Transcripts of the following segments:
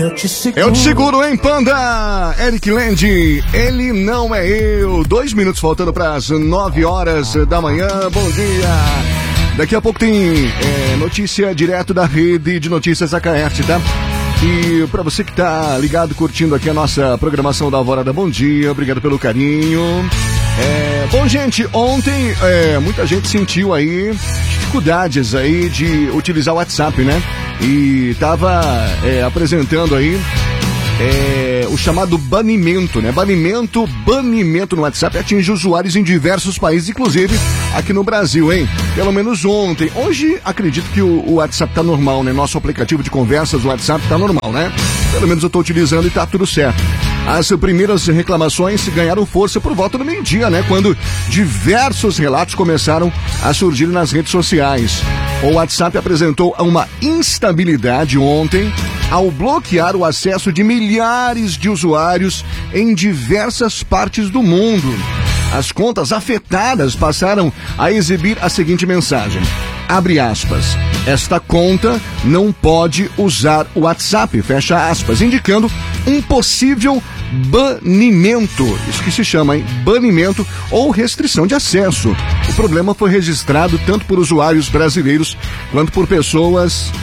Eu te seguro, hein, Panda? Eric Land, ele não é eu. 2 minutos faltando para as 9 horas da manhã. Bom dia. Daqui a pouco tem notícia direto da rede de notícias Acaerte, tá? E para você que tá ligado, curtindo aqui a nossa programação da Alvorada, bom dia, obrigado pelo carinho. Bom, gente, ontem muita gente sentiu aí dificuldades aí de utilizar o WhatsApp, né? E tava apresentando aí o chamado banimento, né? Banimento no WhatsApp atinge usuários em diversos países, inclusive aqui no Brasil, hein? Pelo menos ontem. Hoje, acredito que o WhatsApp tá normal, né? Nosso aplicativo de conversas, o WhatsApp tá normal, né? Pelo menos eu tô utilizando e tá tudo certo. As primeiras reclamações ganharam força por volta do meio-dia, né? Quando diversos relatos começaram a surgir nas redes sociais. O WhatsApp apresentou uma instabilidade ontem ao bloquear o acesso de milhares de usuários em diversas partes do mundo. As contas afetadas passaram a exibir a seguinte mensagem, abre aspas, esta conta não pode usar o WhatsApp, fecha aspas, indicando um possível banimento, isso que se chama, hein? Banimento ou restrição de acesso. O problema foi registrado tanto por usuários brasileiros quanto por pessoas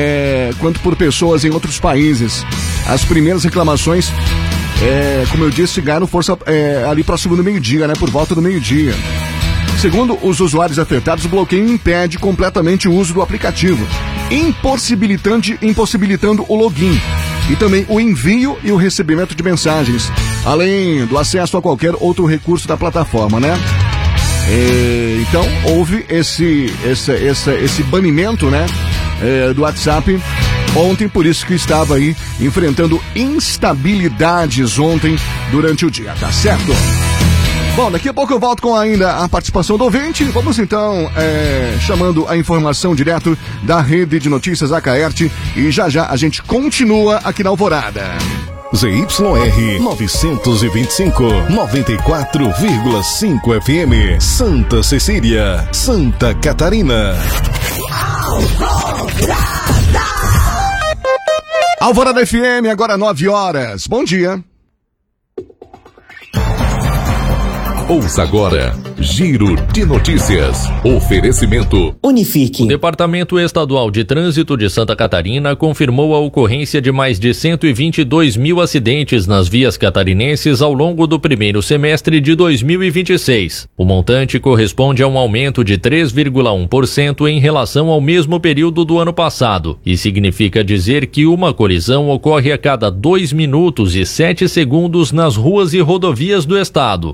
em outros países. As primeiras reclamações, como eu disse, ganharam força ali próximo do meio-dia, né? Por volta do meio-dia. Segundo os usuários afetados, o bloqueio impede completamente o uso do aplicativo, impossibilitando o login e também o envio e o recebimento de mensagens, além do acesso a qualquer outro recurso da plataforma, né? Então, houve esse banimento, né, do WhatsApp ontem, por isso que estava aí enfrentando instabilidades ontem durante o dia, tá certo? Bom, daqui a pouco eu volto com ainda a participação do ouvinte. Vamos então chamando a informação direto da rede de notícias Acaerte e já a gente continua aqui na Alvorada. ZYR 925, 94,5 FM, Santa Cecília, Santa Catarina. Alvorada FM, agora 9 horas. Bom dia. Ouça agora, Giro de Notícias. Oferecimento Unifique. O Departamento Estadual de Trânsito de Santa Catarina confirmou a ocorrência de mais de 122 mil acidentes nas vias catarinenses ao longo do primeiro semestre de 2026. O montante corresponde a um aumento de 3,1% em relação ao mesmo período do ano passado e significa dizer que uma colisão ocorre a cada 2 minutos e 7 segundos nas ruas e rodovias do estado.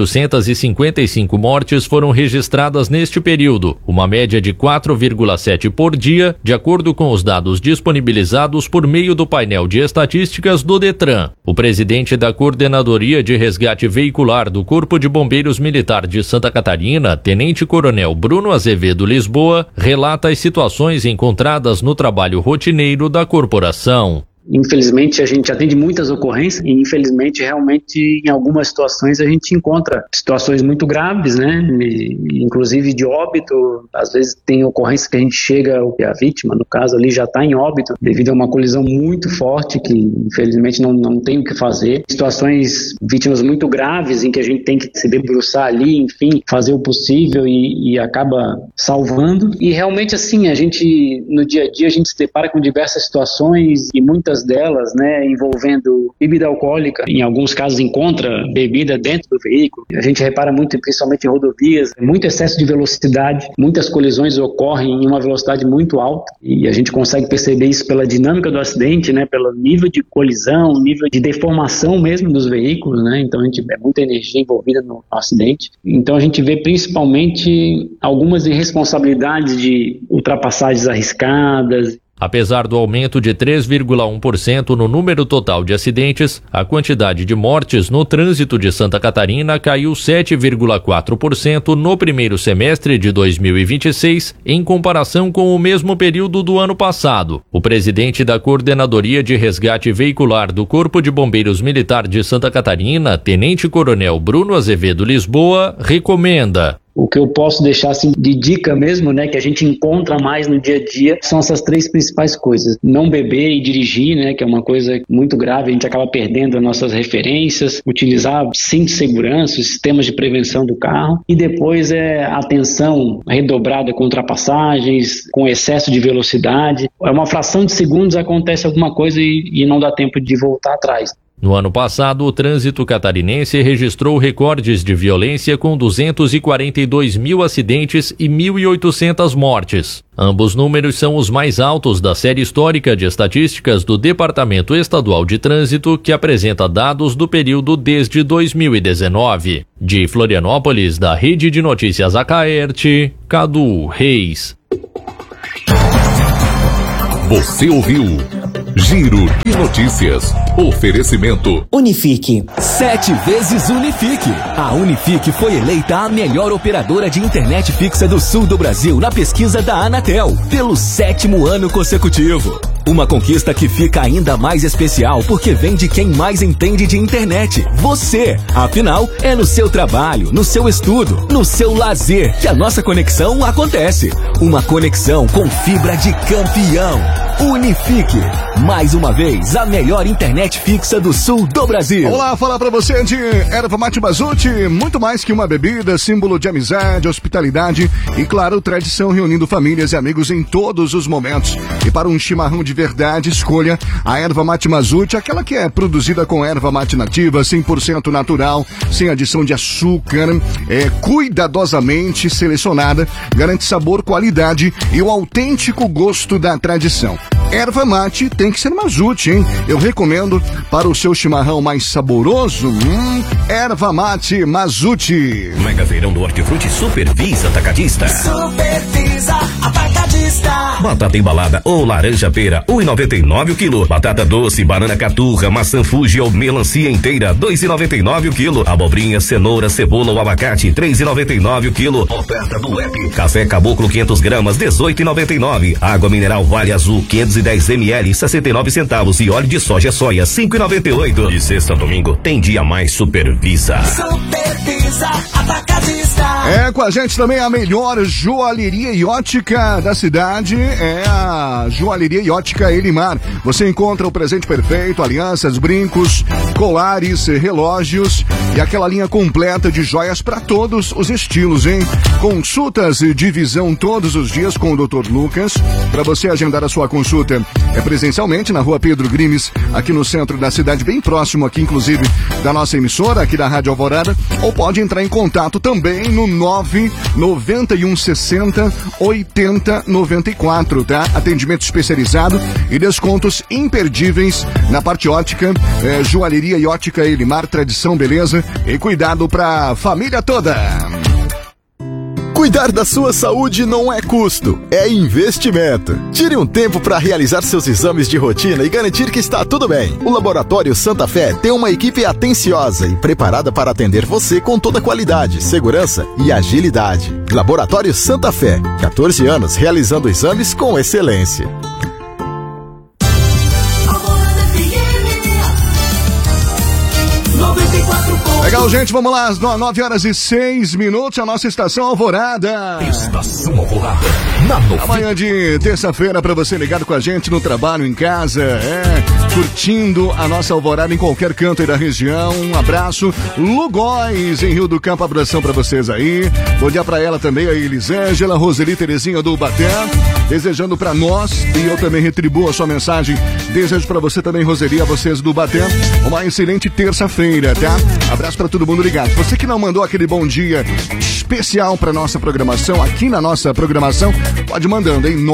855 mortes foram registradas neste período, uma média de 4,7 por dia, de acordo com os dados disponibilizados por meio do painel de estatísticas do Detran. O presidente da Coordenadoria de Resgate Veicular do Corpo de Bombeiros Militar de Santa Catarina, Tenente Coronel Bruno Azevedo Lisboa, relata as situações encontradas no trabalho rotineiro da corporação. Infelizmente, a gente atende muitas ocorrências e, infelizmente, realmente, em algumas situações, a gente encontra situações muito graves, né? Inclusive de óbito. Às vezes tem ocorrências que a gente chega, a vítima, no caso ali, já está em óbito, devido a uma colisão muito forte que, infelizmente, não tem o que fazer. Situações, vítimas muito graves, em que a gente tem que se debruçar ali, enfim, fazer o possível e acaba salvando. E, realmente, assim, a gente, no dia a dia, a gente se depara com diversas situações e muitas delas, né, envolvendo bebida alcoólica, em alguns casos encontra bebida dentro do veículo. A gente repara muito, principalmente em rodovias, muito excesso de velocidade, muitas colisões ocorrem em uma velocidade muito alta e a gente consegue perceber isso pela dinâmica do acidente, né, pelo nível de colisão, nível de deformação mesmo dos veículos, né, então a gente vê muita energia envolvida no acidente. Então a gente vê principalmente algumas irresponsabilidades de ultrapassagens arriscadas. Apesar do aumento de 3,1% no número total de acidentes, a quantidade de mortes no trânsito de Santa Catarina caiu 7,4% no primeiro semestre de 2026, em comparação com o mesmo período do ano passado. O presidente da Coordenadoria de Resgate Veicular do Corpo de Bombeiros Militar de Santa Catarina, Tenente Coronel Bruno Azevedo Lisboa, recomenda: O que eu posso deixar assim de dica mesmo, né, que a gente encontra mais no dia a dia, são essas 3 principais coisas. Não beber e dirigir, né, que é uma coisa muito grave, a gente acaba perdendo as nossas referências, utilizar cinto de segurança, sistemas de prevenção do carro, e depois atenção redobrada com ultrapassagens, com excesso de velocidade. É uma fração de segundos, acontece alguma coisa e não dá tempo de voltar atrás. No ano passado, o trânsito catarinense registrou recordes de violência com 242 mil acidentes e 1.800 mortes. Ambos números são os mais altos da série histórica de estatísticas do Departamento Estadual de Trânsito, que apresenta dados do período desde 2019. De Florianópolis, da Rede de Notícias Acaerte, Cadu Reis. Você ouviu Giro de Notícias. Oferecimento Unifique. 7 vezes Unifique. A Unifique foi eleita a melhor operadora de internet fixa do sul do Brasil na pesquisa da Anatel, pelo 7º ano consecutivo. Uma conquista que fica ainda mais especial porque vem de quem mais entende de internet, você. Afinal, é no seu trabalho, no seu estudo, no seu lazer que a nossa conexão acontece. Uma conexão com fibra de campeão. Unifique. Mais uma vez, a melhor internet fixa do sul do Brasil. Vamos lá falar pra você de Erva Mate Mazzucchi, muito mais que uma bebida, símbolo de amizade, hospitalidade e, claro, tradição reunindo famílias e amigos em todos os momentos. E para um chimarrão de verdade, escolha a Erva Mate Mazzucchi, aquela que é produzida com erva mate nativa, 100% natural, sem adição de açúcar, cuidadosamente selecionada, garante sabor, qualidade e o autêntico gosto da tradição. Erva mate tem que ser Mazzucchi, hein? Eu recomendo para o seu chimarrão mais saboroso, Erva Mate Mazzucchi. Mega Feirão do Hortifruti Supervisa Atacadista. Supervisa Atacadista. Batata embalada ou laranja pera, R$1,99 o quilo. Batata doce, banana caturra, maçã Fuji ou melancia inteira, R$2,99 o quilo. Abobrinha, cenoura, cebola ou abacate, R$3,99 o quilo. Oferta do App. Café Caboclo 500 gramas, R$18,99. Água mineral Vale Azul 510 ml, 69 centavos. E óleo de soja R$5,98. De sexta a domingo tem dia mais Supervisa. Supervisa Atacadista. Com a gente também a melhor joalheria e ótica da cidade, a Joalheria e Ótica Elimar. Você encontra o presente perfeito, alianças, brincos, colares, relógios e aquela linha completa de joias para todos os estilos, hein? Consultas de visão todos os dias com o Dr. Lucas. Para você agendar a sua consulta presencialmente na Rua Pedro Grimes, aqui no centro da cidade, bem próximo aqui, inclusive, da nossa emissora, aqui da Rádio Alvorada, ou pode entrar em contato também no 99160 8094, tá? Atendimento especializado e descontos imperdíveis na parte ótica, Joalheria e Ótica Elimar, tradição, beleza e cuidado pra família toda. Cuidar da sua saúde não é custo, é investimento. Tire um tempo para realizar seus exames de rotina e garantir que está tudo bem. O Laboratório Santa Fé tem uma equipe atenciosa e preparada para atender você com toda qualidade, segurança e agilidade. Laboratório Santa Fé, 14 anos realizando exames com excelência. Legal, gente, vamos lá, às 9h06, a nossa Estação Alvorada. Estação Alvorada, na amanhã de terça-feira, para você ligado com a gente no trabalho, em casa, curtindo a nossa Alvorada em qualquer canto aí da região. Um abraço, Lugóis, em Rio do Campo, abração para vocês aí. Bom dia para ela também, a Elisângela, Roseli Terezinha do Ubaté, desejando para nós, e eu também retribuo a sua mensagem, desejo para você também, Roseli, a vocês do Ubaté, uma excelente terça-feira, tá? Abraço para todo mundo ligado. Você que não mandou aquele bom dia especial para nossa programação, aqui na nossa programação, pode mandando em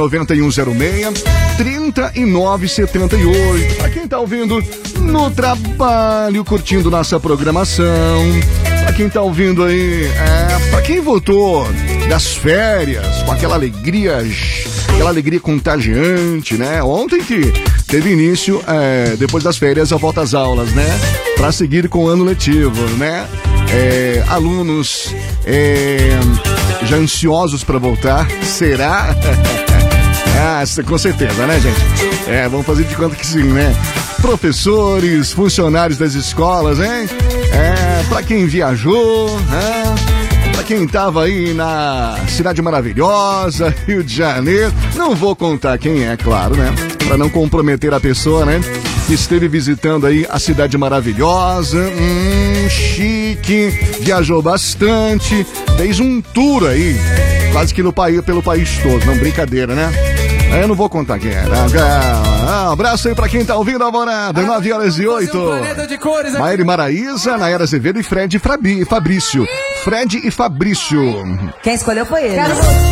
99106-3978. Para quem tá ouvindo no trabalho, curtindo nossa programação, para quem tá ouvindo aí, para quem voltou das férias com aquela alegria contagiante, né? Ontem que teve início, depois das férias, a volta às aulas, né? Para seguir com o ano letivo, né? Alunos já ansiosos para voltar, será? Com certeza, né, gente? Vamos fazer de conta que sim, né? Professores, funcionários das escolas, hein? Para quem viajou, quem tava aí na Cidade Maravilhosa, Rio de Janeiro. Não vou contar quem é, claro, né? Pra não comprometer a pessoa, né? Que esteve visitando aí a Cidade Maravilhosa. Chique. Viajou bastante. Fez um tour aí. Quase que pelo país todo. Não, brincadeira, né? Eu não vou contar quem é. Abraço aí pra quem tá ouvindo a Morada. 9h08. Maíra Maraísa, Nayara Azevedo e Fred e Fabrício. Fred e Fabrício. Quem escolheu foi ele.